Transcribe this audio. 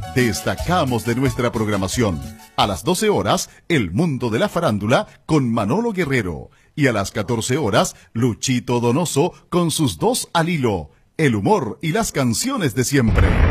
Destacamos de nuestra programación. A las 12 horas, El Mundo de la Farándula con Manolo Guerrero. Y a las 14 horas, Luchito Donoso con sus dos al hilo. El humor y las canciones de siempre.